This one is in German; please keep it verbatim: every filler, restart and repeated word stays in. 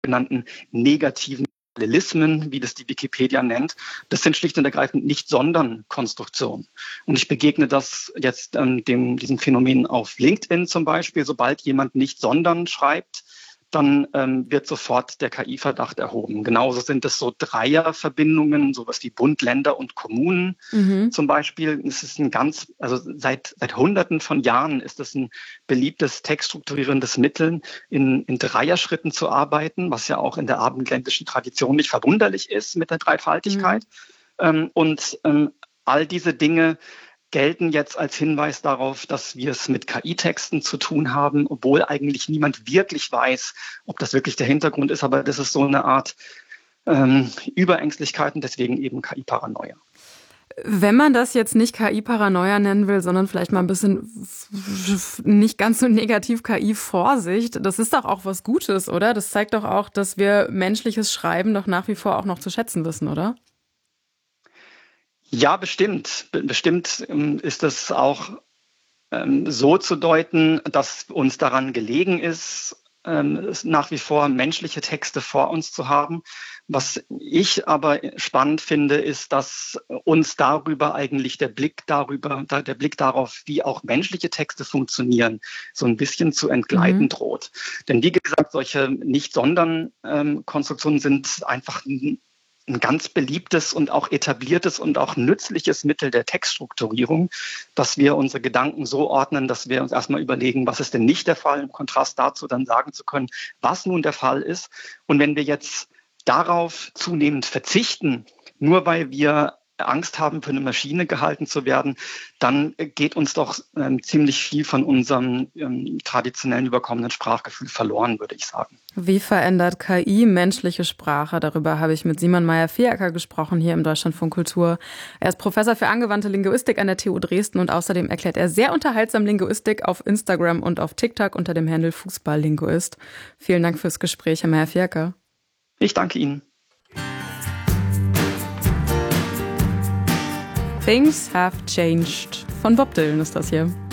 sogenannten negativen Parallelismen, wie das die Wikipedia nennt. Das sind schlicht und ergreifend Nicht-Sondern-Konstruktionen. Und ich begegne das jetzt ähm, dem, diesem Phänomen auf LinkedIn zum Beispiel. Sobald jemand Nicht-Sondern schreibt, dann ähm, wird sofort der K I-Verdacht erhoben. Genauso sind es so Dreierverbindungen, sowas wie Bund, Länder und Kommunen mhm. zum Beispiel. Es ist ein ganz, also seit seit Hunderten von Jahren ist es ein beliebtes textstrukturierendes Mittel, in, in Dreierschritten zu arbeiten, was ja auch in der abendländischen Tradition nicht verwunderlich ist mit der Dreifaltigkeit. Mhm. Ähm, und ähm, all diese Dinge gelten jetzt als Hinweis darauf, dass wir es mit K I-Texten zu tun haben, obwohl eigentlich niemand wirklich weiß, ob das wirklich der Hintergrund ist. Aber das ist so eine Art ähm, Überängstlichkeit und deswegen eben K I-Paranoia. Wenn man das jetzt nicht K I-Paranoia nennen will, sondern vielleicht mal ein bisschen nicht ganz so negativ K I-Vorsicht, das ist doch auch was Gutes, oder? Das zeigt doch auch, dass wir menschliches Schreiben doch nach wie vor auch noch zu schätzen wissen, oder? Ja, bestimmt. Bestimmt ist es auch ähm, so zu deuten, dass uns daran gelegen ist, ähm, nach wie vor menschliche Texte vor uns zu haben. Was ich aber spannend finde, ist, dass uns darüber eigentlich der Blick darüber, der Blick darauf, wie auch menschliche Texte funktionieren, so ein bisschen zu entgleiten mhm. droht. Denn wie gesagt, solche Nicht-Sondern-Konstruktionen sind einfach ein ganz beliebtes und auch etabliertes und auch nützliches Mittel der Textstrukturierung, dass wir unsere Gedanken so ordnen, dass wir uns erstmal überlegen, was ist denn nicht der Fall, im Kontrast dazu dann sagen zu können, was nun der Fall ist. Und wenn wir jetzt darauf zunehmend verzichten, nur weil wir Angst haben, für eine Maschine gehalten zu werden, dann geht uns doch ähm, ziemlich viel von unserem ähm, traditionellen überkommenen Sprachgefühl verloren, würde ich sagen. Wie verändert K I menschliche Sprache? Darüber habe ich mit Simon Mayr-Fiaker gesprochen hier im Deutschlandfunk Kultur. Er ist Professor für angewandte Linguistik an der T U Dresden und außerdem erklärt er sehr unterhaltsam Linguistik auf Instagram und auf TikTok unter dem Handle Fußballlinguist. Vielen Dank fürs Gespräch, Herr Mayr-Fiaker. Ich danke Ihnen. Things Have Changed. Von Bob Dylan ist das hier.